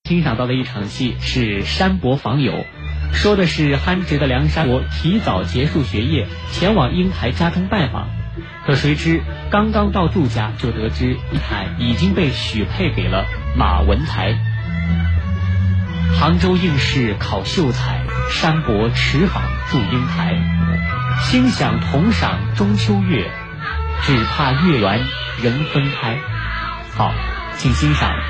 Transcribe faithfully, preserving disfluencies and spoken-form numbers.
欣赏到的一场戏是山伯访友，说的是憨直的梁山伯提早结束学业，前往英台家中拜访。可谁知刚刚到祝家，就得知英台已经被许配给了马文才。杭州应试考秀才，山伯驰访祝英台。心想同赏中秋月，只怕月圆人分开。好，请欣赏